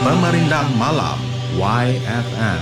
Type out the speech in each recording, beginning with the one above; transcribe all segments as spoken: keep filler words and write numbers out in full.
Pemerintah Malam Y F M.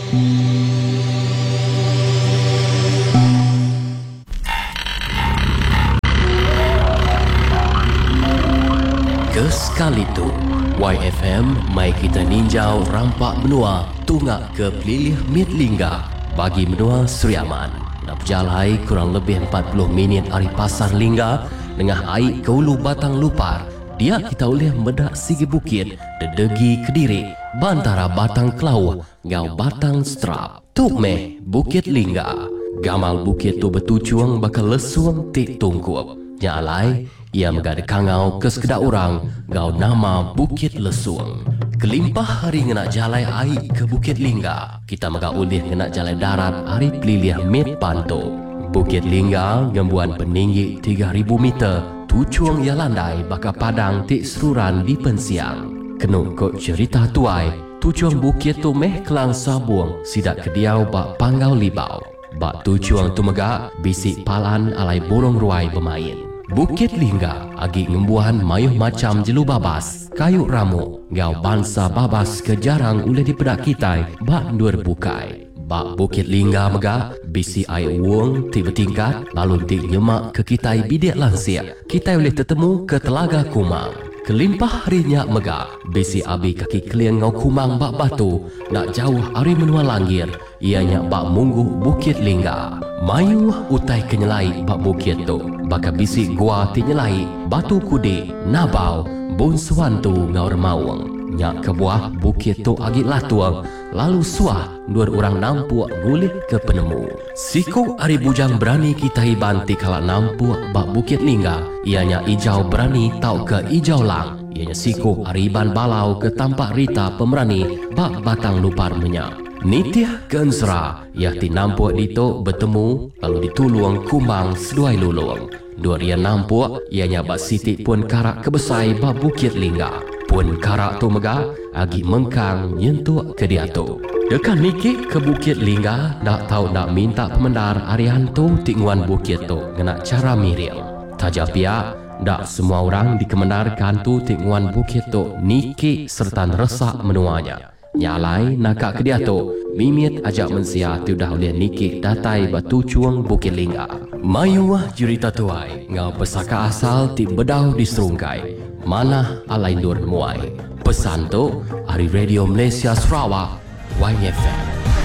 Kesekali tu Y F M mai kita ninjau rampak benua tungak ke pelilih Mitlingga bagi menua Seriaman. Nak berjalai kurang lebih empat puluh minit dari Pasar Lingga dengan air ke hulu Batang Lupar. Dia kita boleh medak sigi bukit dedegi Kediri bantara Batang Kelau ngau Batang Strap. Tuk meh Bukit Lingga. Gamal bukit tu bertujuan bakal lesuang tik tungkup. Nyalai ia megada kangau ke sekedar orang ngau nama Bukit Lesuang. Kelimpah hari ngenak jalai air ke Bukit Lingga. Kita mega ulih ngenak jalai darat hari pelilih Mit Panto. Bukit Lingga gembuan peninggi tiga ribu meter. Tujuang ia landai baka padang tik seruran di pensiang. Kenuk kok cerita tuai, tujuang bukit tu meh kelang sabuang sidak kediau bak panggau libau. Bak tujuang tu megak bisik palan alai burung ruai bermain. Bukit Lingga agi ngembuhan mayuh macam jelu babas, kayu ramu, ngau bangsa babas ke jarang uleh dipedak kitai bak nur bukai. Bak Bukit Lingga mega bisi air uang tiba tingkat lalu tik nyemak ke kitai bidik lansia. Kitai boleh tertemu ke Telaga Kumang. Kelimpah harinya mega bisi abi kaki keliang ngau Kumang bak batu nak jauh hari menua langir. Ianya bak munggu Bukit Lingga. Mayu utai kenyelai bak bukit tu. Baka bisi gua ti nyelai batu kudi nabau bun suantu ngau remawang. Nyak ke buah bukit tu agit latuang lalu suah dua orang nampuk ngulih ke penemu. Siku ari bujang berani kita hibanti kala nampuk bak Bukit Lingga. Ianya ijau berani tau ke ijau lang. Ianya siku ari ban balau ke tampak Rita pemerani bak Batang Lupar menyak. Nitiah kensra ia ti nampuk dito bertemu lalu dituluang Kumang seduai lulung. Dua rian nampuk ianya bak sitik pun karak kebesai bak Bukit Lingga. Pun karak tu mega agi mengkang nyentuk ke dia tu. Dekat nikik ke Bukit Lingga nak tahu nak minta pemendar arian tu tinguan bukit tu ngena cara miril. Taja pia dak semua orang dikemendarkan tu tinguan bukit tu nikik serta resak menuanya. Nyalai nakak ke dia tu mimit ajak mensia tu dah oleh nikik datai batu cuang Bukit Lingga. Mayuah jurita tuai ngau pesaka asal ti bedau di serungkai. Mana alai nur muai. Pesan tu hari Radio Malaysia Sarawak Y F M.